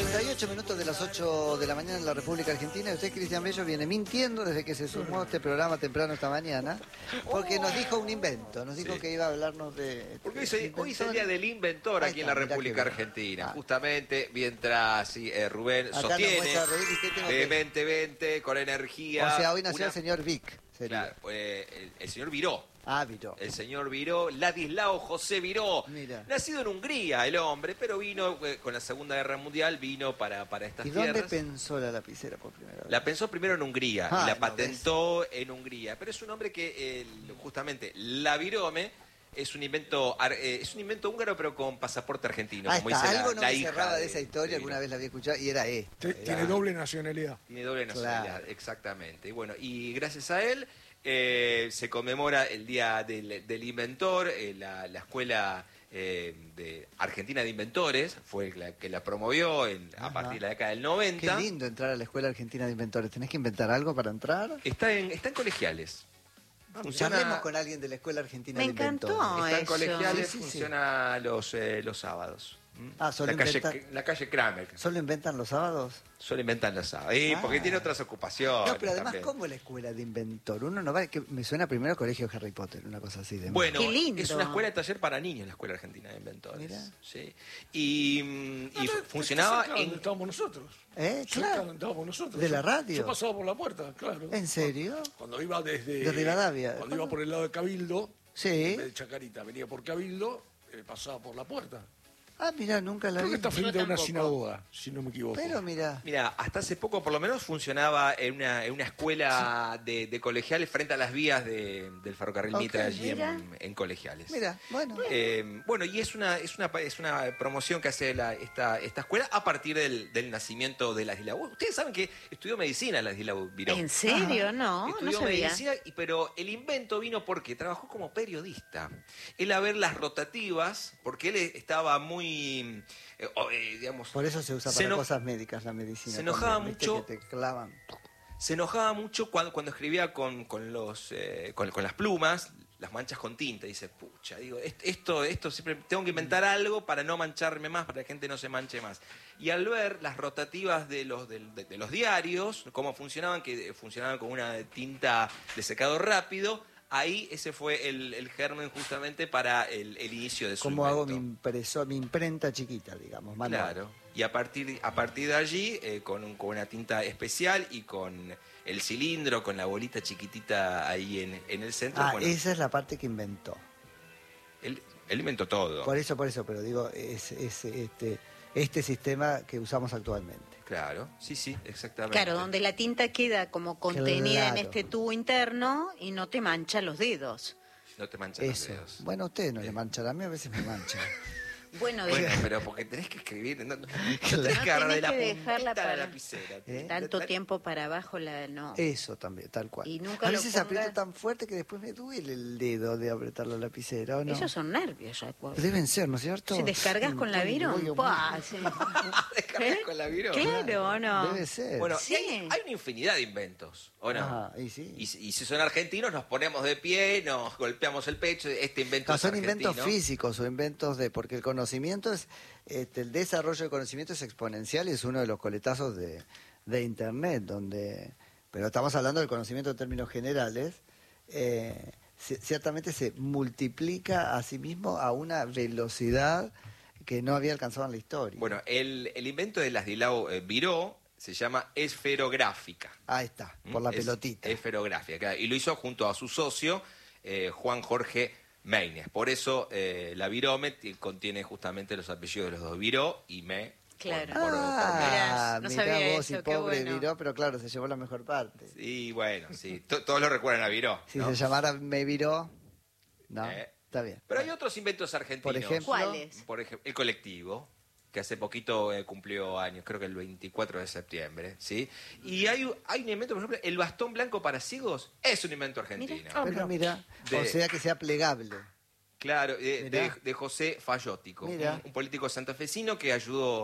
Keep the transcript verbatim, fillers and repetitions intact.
treinta y ocho minutos de las ocho de la mañana en la República Argentina. Y usted, Cristian Bello, viene mintiendo desde que se sumó a este programa temprano esta mañana, porque nos dijo un invento, nos dijo Sí. que iba a hablarnos de... Porque hoy, se, hoy es el día del inventor Ahí aquí está, en la mirá República qué bien. Argentina. Ah. Justamente mientras sí, eh, Rubén Acá nos sostiene muestra Rodríguez, ¿qué tengo que- vehementemente, con energía... O sea, hoy nació una- el señor Vic. Sería. Claro, eh, el, el señor Viró. Ah, Viró. El señor Viró, Ladislao José Viró. Mira. Nacido en Hungría el hombre, pero vino eh, con la Segunda Guerra Mundial, vino para, para estas ¿Y dónde tierras. pensó la lapicera por primera vez? La pensó primero en Hungría Ah, y la no, patentó en Hungría. Pero es un hombre que, eh, justamente, la virome es un invento ar- eh, es un invento húngaro, pero con pasaporte argentino. Ah, como está. dice la- Algo no la me hija cerraba de de- esa historia, de alguna Viró. vez la había escuchado, y era esto. T- Era- Tiene doble nacionalidad. Tiene doble nacionalidad, Claro. exactamente. Y bueno, y gracias a él eh, se conmemora el Día del, del Inventor, eh, la, la escuela eh, de Argentina de Inventores fue la que la promovió en- a Ajá. partir de la década del Qué noventa. lindo entrar a la Escuela Argentina de Inventores. ¿Tenés que inventar algo para entrar? Está en, está en colegiales. Funciona- Charlemos con alguien de la Escuela Argentina Me de Inventores. encantó. Está en eso. colegiales, Sí, sí, sí. funciona los, eh, los sábados. ¿Mm? Ah, solo la, calle, inventa- la calle Kramer. ¿Solo inventan los sábados? Solo inventan los sábados. Y Ah. porque tiene otras ocupaciones. No, pero además, también. ¿cómo la escuela de inventor? Uno no va, que me suena primero Colegio Harry Potter, una cosa así de... Bueno, Qué lindo. es una escuela de taller para niños, la Escuela Argentina de Inventores. Mirá. Sí. Y, mm, y Ah, fu- está funcionaba cerca donde en... estábamos nosotros. ¿Eh? Cerca Claro. donde estábamos nosotros. ¿De la Yo- radio? Yo pasaba por la puerta, claro. ¿En serio? Cuando iba desde... De Rivadavia. Cuando iba por el lado de Cabildo, Sí. en vez de Chacarita, venía por Cabildo, eh, pasaba por la puerta. Ah, mira, nunca la Creo vi. que está frente a una tampoco. sinagoga, si no me equivoco. Pero mira, Mira, hasta hace poco por lo menos funcionaba en una, en una escuela de, de colegiales frente a las vías de- del ferrocarril Ok, Mitre allí mira. en, en colegiales. mira, bueno. Eh, bueno, y es una, es una es una promoción que hace la- esta, esta escuela a partir del, del nacimiento de Ladislao. Ustedes saben que estudió medicina Ladislao Viró. ¿En serio? No, no Estudió sabía. medicina, y- pero el invento vino porque trabajó como periodista. Él a ver las rotativas, porque él estaba muy, eh, o, eh, digamos... Por eso se usa se para eno- cosas médicas la medicina. se enojaba también, ¿viste? mucho. Que te clavan. Se enojaba mucho cuando, cuando escribía con, con los, eh, con, con las plumas, las manchas con tinta. Dice, pucha, digo, est- esto, esto siempre tengo que inventar algo para no mancharme más, para que la gente no se manche más. Y al ver las rotativas de los, del- de, de los diarios, cómo funcionaban, que funcionaban con una tinta de secado rápido, ahí ese fue el, el germen justamente para el, el inicio de su ¿Cómo hago mi invento. impresor, mi imprenta chiquita, digamos, manual? Claro. Y a partir, a partir de allí, eh, con, un- con una tinta especial y con el cilindro, con la bolita chiquitita ahí en, en el centro, Ah, bueno, esa es la parte que inventó. él, él inventó todo. Por eso, por eso, pero digo, es, es este, este sistema que usamos actualmente. Claro, sí, sí, exactamente. Claro, donde la tinta queda como contenida en Claro. este tubo interno y no te mancha los dedos. No te manchas los Eso. dedos. Bueno, a ustedes no le manchan, a mí a veces me manchan. Bueno, de- Bueno, pero porque tenés que escribir, no, no- no tenés Claro. que agarrar de Tenés la que dejarla puntita de la para- lapicera. ¿Eh? tanto tiempo para abajo, la no. Eso también, tal cual. Y nunca a lo veces pongas- aprieto tan fuerte que después me duele el dedo de apretar la lapicera, ¿o no? Esos son nervios, recuerdo. Deben ser, ¿no es cierto? Si descargas Sí, con la voy- Viro, voy- voy- ¡pua! Sí. Descargas ¿Eh? con la Viro. Claro, ¿o no? Debe ser. Bueno, Sí. y hay, hay una infinidad de inventos, ¿o no? Ajá, y sí. Y, si- y si son argentinos, nos ponemos de pie, nos golpeamos el pecho, este invento No, es son argentino. inventos físicos o inventos de... Porque el conocimiento es... Este, el desarrollo del conocimiento es exponencial y es uno de los coletazos de, de Internet, donde... Pero estamos hablando del conocimiento en términos generales. Eh, ci- ciertamente se multiplica a sí mismo a una velocidad que no había alcanzado en la historia. Bueno, el, el invento de Ladislao eh, Viró se llama esferográfica. Ahí está, por la Es pelotita. Esferográfica, claro, y lo hizo junto a su socio, eh, Juan Jorge Meines. Por eso eh, la Virome t- contiene justamente los apellidos de los dos, Viró y Me. Claro. por- por- por Ah, Mirá, no mirá sabía vos y eso, qué pobre bueno. Viró, pero claro, se llevó la mejor parte. Menes. Y bueno, sí, to- todos lo recuerdan a Viró. Si ¿no? se llamara Me Viró, no, Eh. está bien. Pero hay otros inventos argentinos. Por ejemplo, ¿Cuáles? Por ejemplo, el colectivo, que hace poquito eh, cumplió años, creo que el veinticuatro de septiembre, ¿sí? Y hay, hay un invento, por ejemplo, el bastón blanco para ciegos es un invento argentino. Mira. Pero mira, De- o sea que sea plegable. Claro, eh, de, Mirá. de José Fayótico, Mirá. un, un político santafesino que ayudó